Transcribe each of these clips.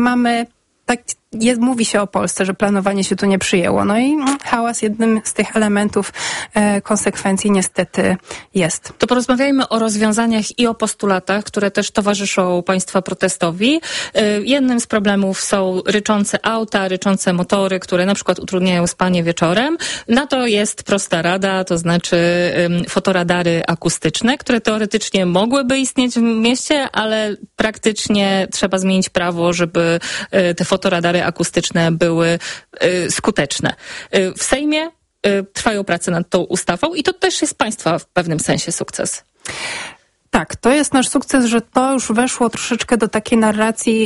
mówi się o Polsce, że planowanie się tu nie przyjęło. No i hałas jednym z tych elementów konsekwencji niestety jest. To porozmawiajmy o rozwiązaniach i o postulatach, które też towarzyszą Państwa protestowi. Jednym z problemów są ryczące auta, ryczące motory, które na przykład utrudniają spanie wieczorem. Na to jest prosta rada, to znaczy fotoradary akustyczne, które teoretycznie mogłyby istnieć w mieście, ale praktycznie trzeba zmienić prawo, żeby te fotoradary akustyczne były skuteczne. W Sejmie trwają prace nad tą ustawą i to też jest Państwa w pewnym sensie sukces. Tak, to jest nasz sukces, że to już weszło troszeczkę do takiej narracji.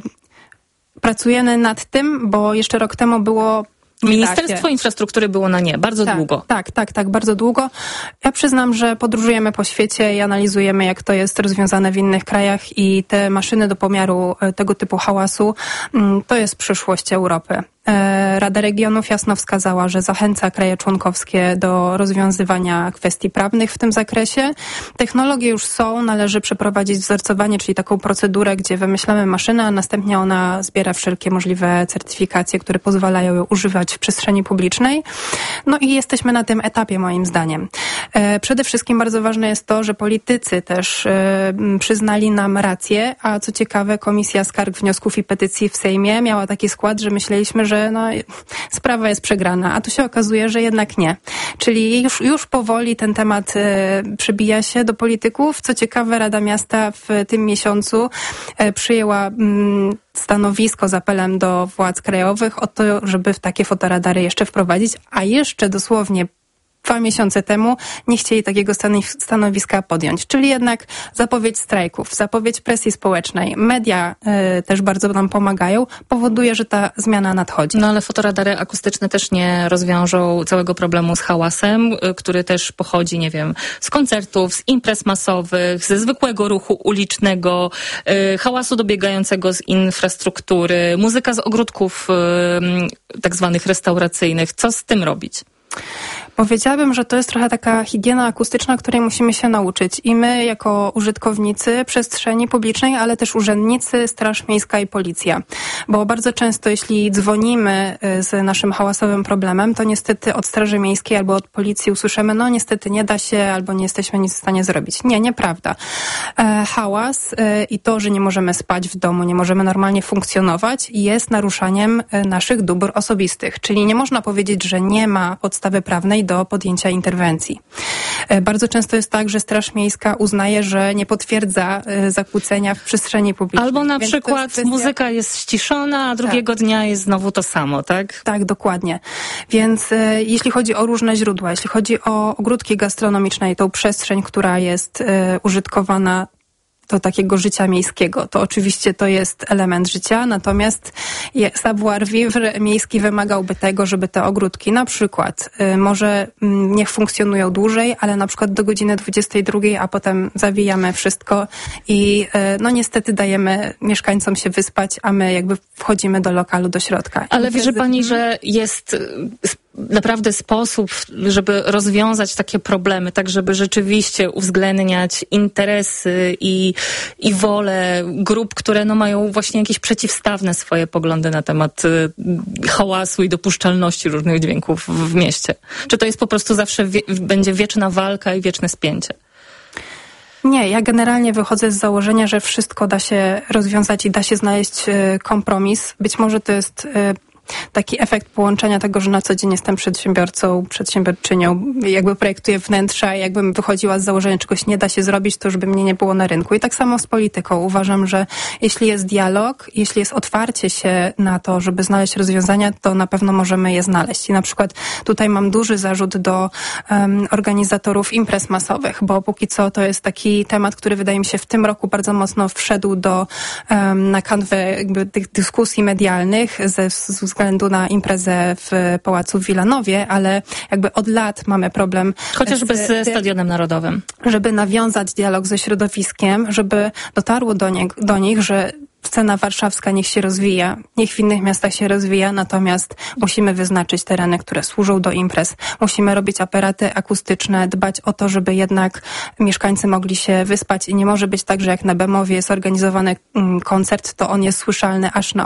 Pracujemy nad tym, bo jeszcze rok temu było... Ministerstwo Infrastruktury było na nie bardzo długo. Tak, bardzo długo. Ja przyznam, że podróżujemy po świecie i analizujemy, jak to jest rozwiązane w innych krajach i te maszyny do pomiaru tego typu hałasu to jest przyszłość Europy. Rada Regionów jasno wskazała, że zachęca kraje członkowskie do rozwiązywania kwestii prawnych w tym zakresie. Technologie już są, należy przeprowadzić wzorcowanie, czyli taką procedurę, gdzie wymyślamy maszynę, a następnie ona zbiera wszelkie możliwe certyfikacje, które pozwalają ją używać w przestrzeni publicznej. No i jesteśmy na tym etapie, moim zdaniem. Przede wszystkim bardzo ważne jest to, że politycy też przyznali nam rację, a co ciekawe, Komisja Skarg, Wniosków i Petycji w Sejmie miała taki skład, że myśleliśmy, że sprawa jest przegrana, a tu się okazuje, że jednak nie. Czyli już powoli ten temat przebija się do polityków. Co ciekawe, Rada Miasta w tym miesiącu przyjęła stanowisko z apelem do władz krajowych o to, żeby w takie fotoradary jeszcze wprowadzić, a jeszcze dosłownie 2 miesiące temu nie chcieli takiego stanowiska podjąć. Czyli jednak zapowiedź strajków, zapowiedź presji społecznej, media też bardzo nam pomagają, powoduje, że ta zmiana nadchodzi. No ale fotoradary akustyczne też nie rozwiążą całego problemu z hałasem, który też pochodzi, nie wiem, z koncertów, z imprez masowych, ze zwykłego ruchu ulicznego, hałasu dobiegającego z infrastruktury, muzyka z ogródków tak zwanych restauracyjnych. Co z tym robić? Powiedziałabym, że to jest trochę taka higiena akustyczna, której musimy się nauczyć. I my jako użytkownicy przestrzeni publicznej, ale też urzędnicy, Straż Miejska i Policja. Bo bardzo często, jeśli dzwonimy z naszym hałasowym problemem, to niestety od Straży Miejskiej albo od Policji usłyszymy, no niestety nie da się, albo nie jesteśmy nic w stanie zrobić. Nie, nieprawda. Hałas i to, że nie możemy spać w domu, nie możemy normalnie funkcjonować, jest naruszaniem naszych dóbr osobistych. Czyli nie można powiedzieć, że nie ma podstawy prawnej do podjęcia interwencji. Bardzo często jest tak, że Straż Miejska uznaje, że nie potwierdza zakłócenia w przestrzeni publicznej. Albo na przykład muzyka jest ściszona, a drugiego dnia jest znowu to samo, tak? Tak, dokładnie. Więc jeśli chodzi o różne źródła, jeśli chodzi o ogródki gastronomiczne i tą przestrzeń, która jest użytkowana do takiego życia miejskiego. To oczywiście to jest element życia, natomiast savoir-vivre miejski wymagałby tego, żeby te ogródki na przykład może niech funkcjonują dłużej, ale na przykład do godziny 22, a potem zawijamy wszystko i no niestety dajemy mieszkańcom się wyspać, a my jakby wchodzimy do lokalu, do środka. Ale wierzy Pani, że jest naprawdę sposób, żeby rozwiązać takie problemy, tak żeby rzeczywiście uwzględniać interesy i wolę grup, które no mają właśnie jakieś przeciwstawne swoje poglądy na temat hałasu i dopuszczalności różnych dźwięków w mieście? Czy to jest po prostu zawsze będzie wieczna walka i wieczne spięcie? Nie, ja generalnie wychodzę z założenia, że wszystko da się rozwiązać i da się znaleźć kompromis. Być może to jest taki efekt połączenia tego, że na co dzień jestem przedsiębiorcą, przedsiębiorczynią, jakby projektuję wnętrza i jakbym wychodziła z założenia, że czegoś nie da się zrobić, to już by mnie nie było na rynku. I tak samo z polityką. Uważam, że jeśli jest dialog, jeśli jest otwarcie się na to, żeby znaleźć rozwiązania, to na pewno możemy je znaleźć. I na przykład tutaj mam duży zarzut do organizatorów imprez masowych, bo póki co to jest taki temat, który wydaje mi się w tym roku bardzo mocno wszedł na kanwę jakby tych dyskusji medialnych ze względu na imprezę w Pałacu w Wilanowie, ale jakby od lat mamy problem. Chociażby ze Stadionem Narodowym. Żeby nawiązać dialog ze środowiskiem, żeby dotarło do nich, że scena warszawska niech się rozwija, niech w innych miastach się rozwija, natomiast musimy wyznaczyć tereny, które służą do imprez. Musimy robić aparaty akustyczne, dbać o to, żeby jednak mieszkańcy mogli się wyspać i nie może być tak, że jak na Bemowie jest organizowany koncert, to on jest słyszalny aż na